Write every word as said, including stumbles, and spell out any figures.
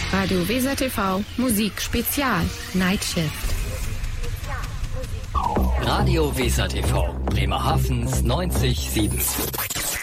Radio Weser T V Musik Spezial Night Shift. Radio Weser T V Bremerhavens neunzig Komma sieben.